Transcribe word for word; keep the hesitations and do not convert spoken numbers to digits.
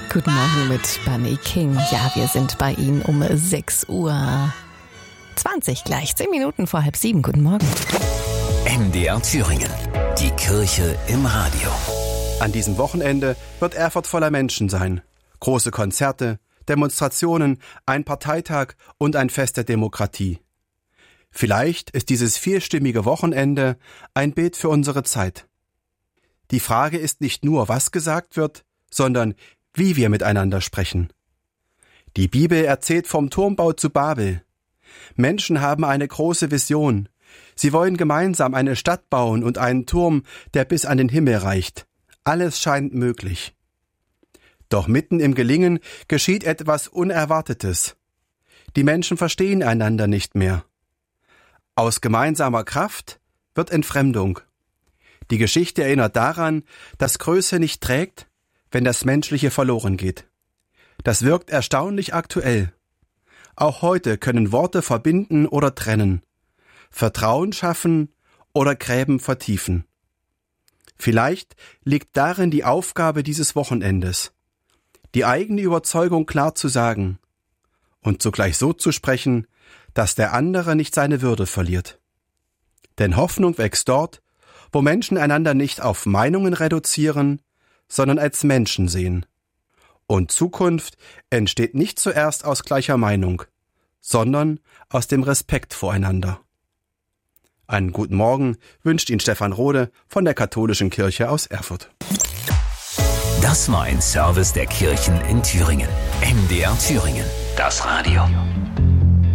Guten Morgen mit Bunny King. Ja, wir sind bei Ihnen um sechs Uhr zwanzig gleich, zehn Minuten vor halb sieben. Guten Morgen. M D R Thüringen, die Kirche im Radio. An diesem Wochenende wird Erfurt voller Menschen sein. Große Konzerte, Demonstrationen, ein Parteitag und ein Fest der Demokratie. Vielleicht ist dieses vierstimmige Wochenende ein Bild für unsere Zeit. Die Frage ist nicht nur, was gesagt wird, sondern wie wir miteinander sprechen. Die Bibel erzählt vom Turmbau zu Babel. Menschen haben eine große Vision. Sie wollen gemeinsam eine Stadt bauen und einen Turm, der bis an den Himmel reicht. Alles scheint möglich. Doch mitten im Gelingen geschieht etwas Unerwartetes. Die Menschen verstehen einander nicht mehr. Aus gemeinsamer Kraft wird Entfremdung. Die Geschichte erinnert daran, dass Größe nicht trägt, wenn das Menschliche verloren geht. Das wirkt erstaunlich aktuell. Auch heute können Worte verbinden oder trennen, Vertrauen schaffen oder Gräben vertiefen. Vielleicht liegt darin die Aufgabe dieses Wochenendes, die eigene Überzeugung klar zu sagen und zugleich so zu sprechen, dass der andere nicht seine Würde verliert. Denn Hoffnung wächst dort, wo Menschen einander nicht auf Meinungen reduzieren, sondern als Menschen sehen. Und Zukunft entsteht nicht zuerst aus gleicher Meinung, sondern aus dem Respekt voreinander. Einen guten Morgen wünscht Ihnen Stefan Rode von der Katholischen Kirche aus Erfurt. Das war ein Service der Kirchen in Thüringen. M D R Thüringen, das Radio.